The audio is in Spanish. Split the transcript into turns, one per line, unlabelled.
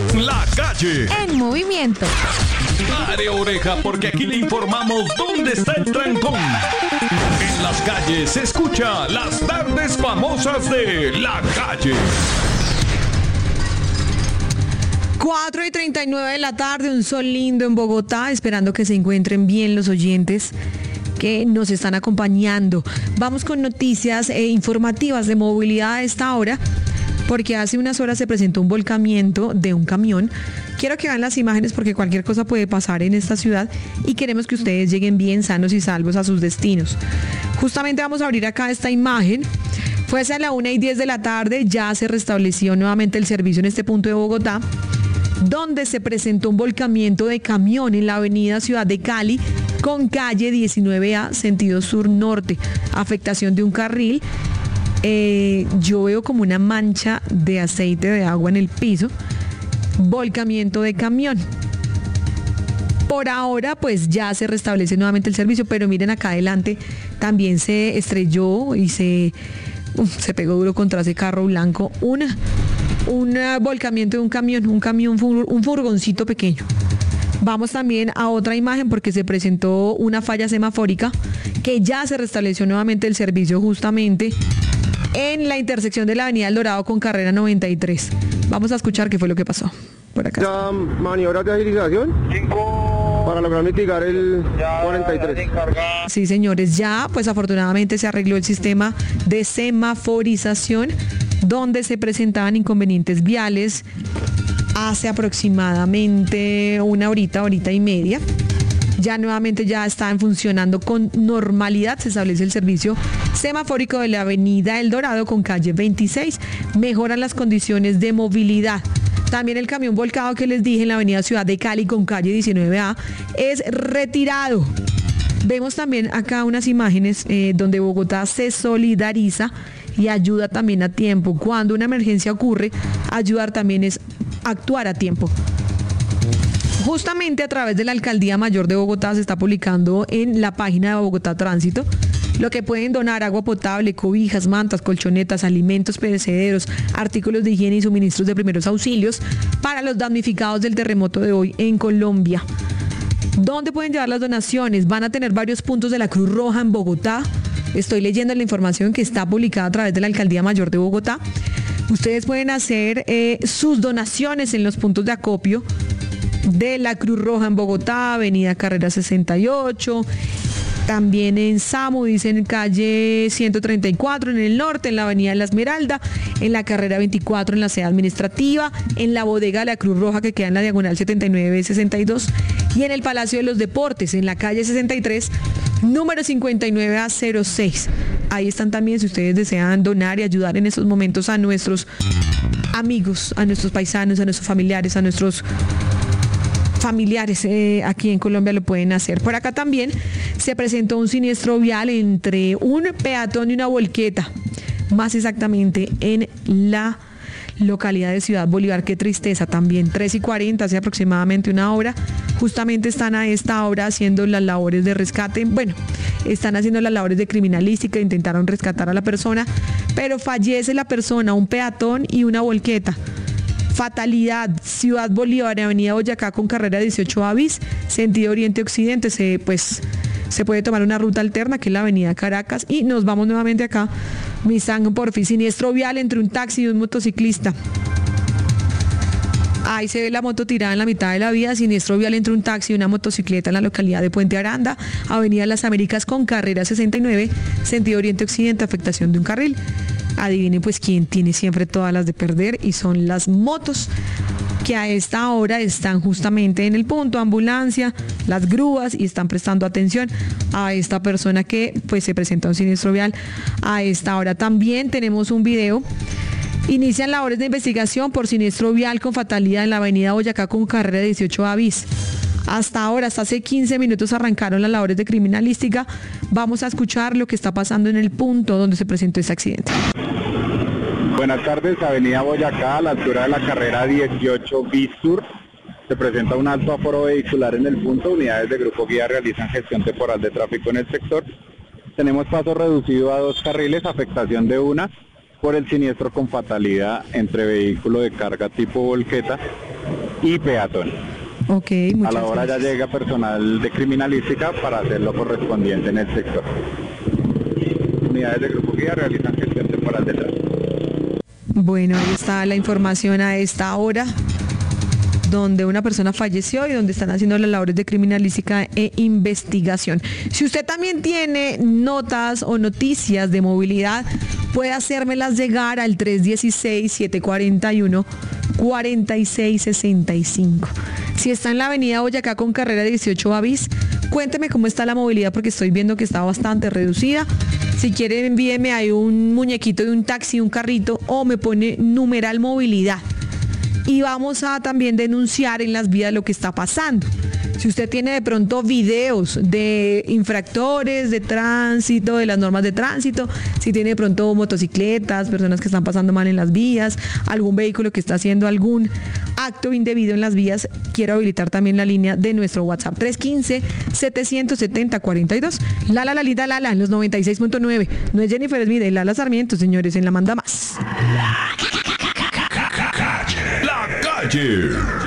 La Calle
en movimiento.
Pare oreja porque aquí le informamos dónde está el trancón. En las calles se escucha las tardes famosas de La Calle.
4:39 de la tarde, un sol lindo en Bogotá, esperando que se encuentren bien los oyentes que nos están acompañando. Vamos con noticias informativas de movilidad a esta hora, porque hace unas horas se presentó un volcamiento de un camión. Quiero que vean las imágenes porque cualquier cosa puede pasar en esta ciudad y queremos que ustedes lleguen bien sanos y salvos a sus destinos. Justamente vamos a abrir acá esta imagen. Fue hacia la 1:10 de la tarde, ya se restableció nuevamente el servicio en este punto de Bogotá, donde se presentó un volcamiento de camión en la avenida Ciudad de Cali con calle 19A, sentido sur-norte, afectación de un carril. Yo veo como una mancha de aceite de agua en el piso, volcamiento de camión. Por ahora pues ya se restablece nuevamente el servicio, pero miren acá adelante también se estrelló y se pegó duro contra ese carro blanco un volcamiento de un camión, un furgoncito pequeño. Vamos también a otra imagen porque se presentó una falla semafórica que ya se restableció nuevamente el servicio justamente en la intersección de la avenida El Dorado con carrera 93. Vamos a escuchar qué fue lo que pasó por acá.
Ya maniobras de agilización para lograr mitigar el 43.
Sí, señores, ya pues afortunadamente se arregló el sistema de semaforización donde se presentaban inconvenientes viales hace aproximadamente una horita y media. Ya nuevamente ya están funcionando con normalidad. Se establece el servicio semafórico de la avenida El Dorado con calle 26. Mejoran las condiciones de movilidad. También el camión volcado que les dije en la avenida Ciudad de Cali con calle 19A es retirado. Vemos también acá unas imágenes donde Bogotá se solidariza y ayuda también a tiempo. Cuando una emergencia ocurre, ayudar también es actuar a tiempo. Justamente a través de la Alcaldía Mayor de Bogotá se está publicando en la página de Bogotá Tránsito lo que pueden donar: agua potable, cobijas, mantas, colchonetas, alimentos perecederos, artículos de higiene y suministros de primeros auxilios para los damnificados del terremoto de hoy en Colombia. ¿Dónde pueden llevar las donaciones? Van a tener varios puntos de la Cruz Roja en Bogotá. Estoy leyendo la información que está publicada a través de la Alcaldía Mayor de Bogotá. Ustedes pueden hacer sus donaciones en los puntos de acopio de la Cruz Roja en Bogotá, avenida Carrera 68, también en SAMU, dicen calle 134 en el norte, en la avenida La Esmeralda, en la carrera 24 en la sede administrativa, en la bodega de la Cruz Roja que queda en la diagonal 79-62 y en el Palacio de los Deportes, en la calle 63, número 59A06. Ahí están también si ustedes desean donar y ayudar en estos momentos a nuestros amigos, a nuestros paisanos, a nuestros familiares, aquí en Colombia lo pueden hacer. Por acá también se presentó un siniestro vial entre un peatón y una volqueta, más exactamente en la localidad de Ciudad Bolívar. Qué tristeza también. 3:40, hace aproximadamente una hora. Justamente están a esta hora haciendo las labores de rescate. Bueno, están haciendo las labores de criminalística, intentaron rescatar a la persona, pero fallece la persona, un peatón y una volqueta. Fatalidad, Ciudad Bolívar, Avenida Boyacá con carrera 18A bis, sentido oriente-occidente. Se puede tomar una ruta alterna que es la avenida Caracas y nos vamos nuevamente acá. Misán Porfi, siniestro vial entre un taxi y un motociclista. Ahí se ve la moto tirada en la mitad de la vía. Siniestro vial entre un taxi y una motocicleta en la localidad de Puente Aranda, avenida Las Américas con carrera 69, sentido oriente-occidente, afectación de un carril. Adivinen pues quién tiene siempre todas las de perder, y son las motos que a esta hora están justamente en el punto, ambulancia, las grúas, y están prestando atención a esta persona que pues se presenta un siniestro vial a esta hora. También tenemos un video. Inician labores de investigación por siniestro vial con fatalidad en la avenida Boyacá con carrera 18A bis. Hasta ahora, hasta hace 15 minutos arrancaron las labores de criminalística. Vamos a escuchar lo que está pasando en el punto donde se presentó ese accidente.
Buenas tardes, avenida Boyacá, a la altura de la carrera 18 bis sur. Se presenta un alto aforo vehicular en el punto. Unidades de Grupo Guía realizan gestión temporal de tráfico en el sector. Tenemos paso reducido a 2 carriles, afectación de una por el siniestro con fatalidad entre vehículo de carga tipo volqueta y peatón.
Ok, muchas
A la hora
gracias.
ya llega personal de criminalística para hacer lo correspondiente en el sector. Unidades de Grupo Guía realizan gestión temporal de tránsito.
Bueno, ahí está la información a esta hora, donde una persona falleció y donde están haciendo las labores de criminalística e investigación. Si usted también tiene notas o noticias de movilidad, puede hacérmelas llegar al 316-741-4665. Si está en la avenida Boyacá con carrera 18 bis, cuénteme cómo está la movilidad porque estoy viendo que está bastante reducida. Si quiere, envíeme ahí un muñequito de un taxi, un carrito o me pone numeral movilidad. Y vamos a también denunciar en las vías lo que está pasando. Si usted tiene de pronto videos de infractores de tránsito, de las normas de tránsito, si tiene de pronto motocicletas, personas que están pasando mal en las vías, algún vehículo que está haciendo algún acto indebido en las vías, quiero habilitar también la línea de nuestro WhatsApp 315-770-42. Lala, en los 96.9. No es Jennifer Smith, es Lala Sarmiento, señores, en La Manda Más.
La calle.